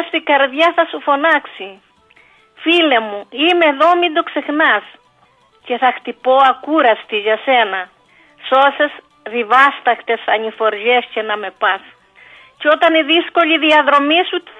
στη καρδιά θα σου φωνάξει. Φίλε μου, είμαι εδώ, μην το ξεχνάς. Και θα χτυπώ ακούραστη για σένα. Σ' όσες διβάσταχτες ανηφοριές και να με πας. Και όταν η δύσκολη διαδρομή σου